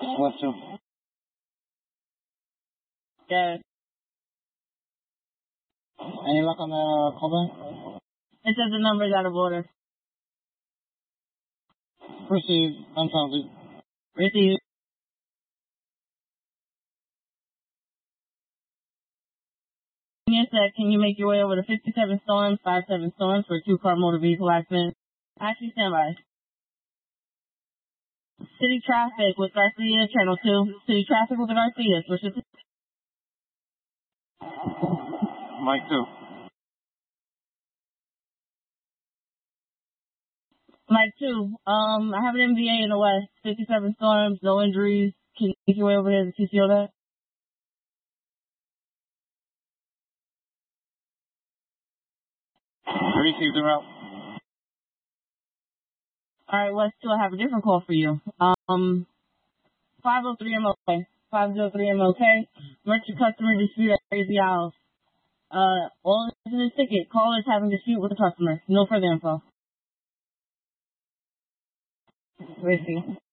West 2. Got it. Any luck on the callback? It says the number's out of order. Received. Unfounded. Received. Yes, sir. Can you make your way over to 57 Storms, 57 Storms for a 2-car motor vehicle accident? Actually, stand by. City traffic with Garcia, channel 2. City traffic with Garcia. Switch it to Mike 2. Mike 2. I have an MVA in the west. 57 Storms, no injuries. Can you make your way over here to TCO that? Received the route. Alright, West 2, I have a different call for you. 503 MLK. 503 MLK. Merchant customer dispute at Crazy Owls. All is in this ticket. Caller is having dispute with the customer. No further info. Where's he?